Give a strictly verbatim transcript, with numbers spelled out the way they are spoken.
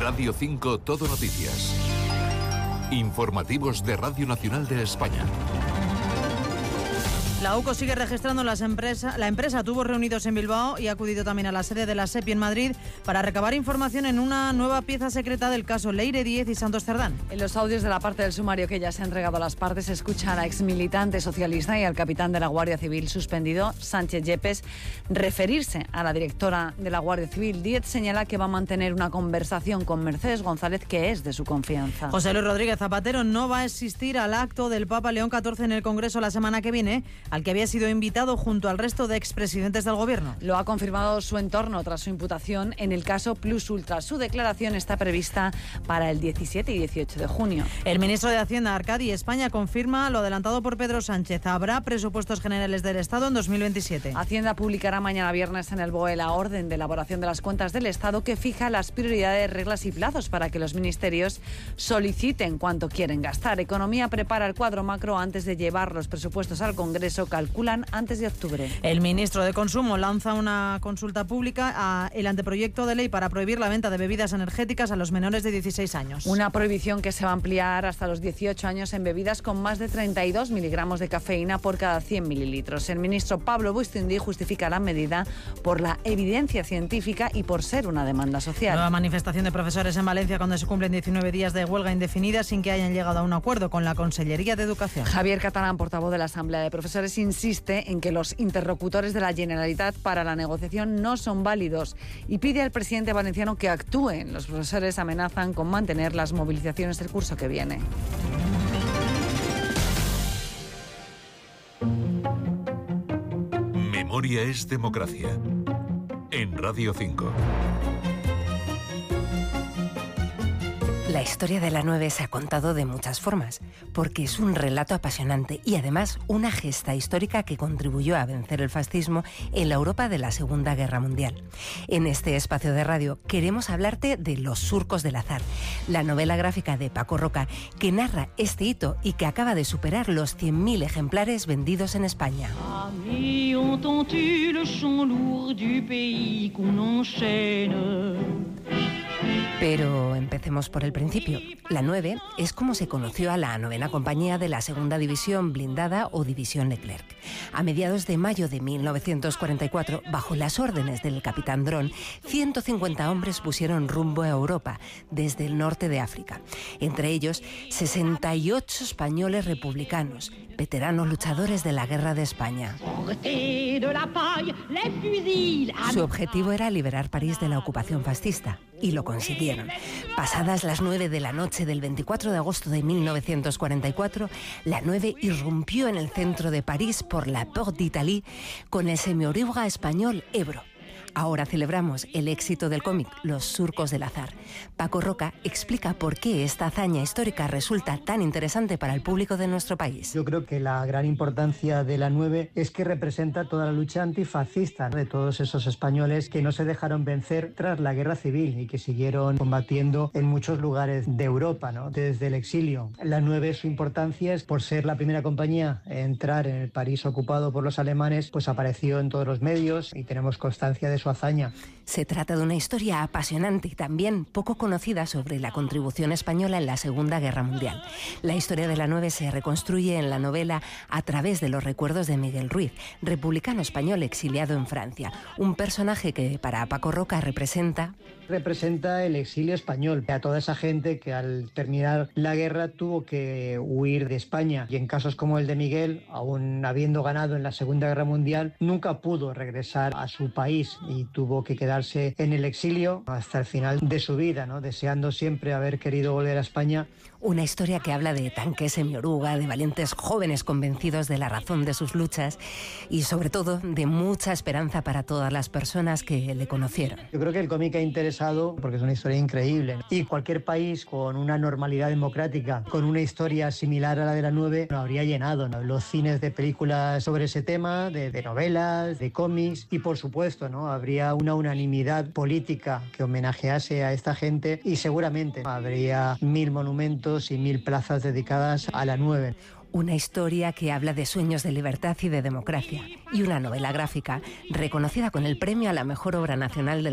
Radio cinco Todo Noticias. Informativos de Radio Nacional de España. La U C O sigue registrando las empresas. La empresa tuvo reunidos en Bilbao y ha acudido también a la sede de la SEPI en Madrid para recabar información en una nueva pieza secreta del caso Leire Díez y Santos Cerdán. En los audios de la parte del sumario que ya se ha entregado a las partes, se escucha a la exmilitante socialista y al capitán de la Guardia Civil suspendido, Sánchez Yepes, referirse a la directora de la Guardia Civil. Díez señala que va a mantener una conversación con Mercedes González, que es de su confianza. José Luis Rodríguez Zapatero no va a asistir al acto del Papa León catorce en el Congreso la semana que viene, al que había sido invitado junto al resto de expresidentes del Gobierno. Lo ha confirmado su entorno tras su imputación en el caso Plus Ultra. Su declaración está prevista para el diecisiete y dieciocho de junio. El ministro de Hacienda, Arcadi España, confirma lo adelantado por Pedro Sánchez. Habrá presupuestos generales del Estado en dos mil veintisiete. Hacienda publicará mañana viernes en el B O E la orden de elaboración de las cuentas del Estado que fija las prioridades, reglas y plazos para que los ministerios soliciten cuánto quieren gastar. Economía prepara el cuadro macro antes de llevar los presupuestos al Congreso. Calcula antes de octubre. El ministro de Consumo lanza una consulta pública a el anteproyecto de ley para prohibir la venta de bebidas energéticas a los menores de dieciséis años. Una prohibición que se va a ampliar hasta los dieciocho años en bebidas con más de treinta y dos miligramos de cafeína por cada cien mililitros. El ministro Pablo Bustín justifica la medida por la evidencia científica y por ser una demanda social. Nueva manifestación de profesores en Valencia cuando se cumplen diecinueve días de huelga indefinida sin que hayan llegado a un acuerdo con la Consellería de Educación. Javier Catalán, portavoz de la Asamblea de Profesores, insiste en que los interlocutores de la Generalitat para la negociación no son válidos y pide al presidente valenciano que actúen. Los profesores amenazan con mantener las movilizaciones del curso que viene. Memoria es democracia. En Radio cinco. La historia de la nueve se ha contado de muchas formas, porque es un relato apasionante y además una gesta histórica que contribuyó a vencer el fascismo en la Europa de la Segunda Guerra Mundial. En este espacio de radio queremos hablarte de Los surcos del azar, la novela gráfica de Paco Roca que narra este hito y que acaba de superar los cien mil ejemplares vendidos en España. Pero empecemos por el principio. La nueve es como se conoció a la novena compañía de la segunda división blindada o división Leclerc. A mediados de mayo de mil novecientos cuarenta y cuatro, bajo las órdenes del capitán Dron, ciento cincuenta hombres pusieron rumbo a Europa desde el norte de África. Entre ellos, sesenta y ocho españoles republicanos, veteranos luchadores de la Guerra de España. Su objetivo era liberar París de la ocupación fascista, y lo consiguieron. Pasadas las nueve de la noche del veinticuatro de agosto de mil novecientos cuarenta y cuatro, la nueve irrumpió en el centro de París por la Porte d'Italie con el semioruga español Ebro. Ahora celebramos el éxito del cómic Los surcos del azar. Paco Roca explica por qué esta hazaña histórica resulta tan interesante para el público de nuestro país. Yo creo que la gran importancia de la nueve es que representa toda la lucha antifascista de todos esos españoles que no se dejaron vencer tras la guerra civil y que siguieron combatiendo en muchos lugares de Europa, ¿no? Desde el exilio. La nueve, su importancia es por ser la primera compañía a entrar en el París ocupado por los alemanes, pues apareció en todos los medios y tenemos constancia de su hazaña. Se trata de una historia apasionante y también poco conocida sobre la contribución española en la Segunda Guerra Mundial. La historia de la nueve se reconstruye en la novela a través de los recuerdos de Miguel Ruiz, republicano español exiliado en Francia, un personaje que para Paco Roca representa... Representa el exilio español, a toda esa gente que al terminar la guerra tuvo que huir de España y en casos como el de Miguel, aún habiendo ganado en la Segunda Guerra Mundial, nunca pudo regresar a su país y tuvo que quedarse en el exilio hasta el final de su vida, ¿no? Deseando siempre haber querido volver a España. Una historia que habla de tanques semioruga, de valientes jóvenes convencidos de la razón de sus luchas y sobre todo de mucha esperanza para todas las personas que le conocieron. Yo creo que el cómic ha interesado porque es una historia increíble y cualquier país con una normalidad democrática, con una historia similar a la de la nueve, lo habría llenado, ¿no? Los cines de películas sobre ese tema, de, de novelas, de cómics y por supuesto, ¿no? Habría una unanimidad política que homenajease a esta gente y seguramente habría mil monumentos y mil plazas dedicadas a la nueve. Una historia que habla de sueños de libertad y de democracia. Y una novela gráfica reconocida con el premio a la mejor obra nacional de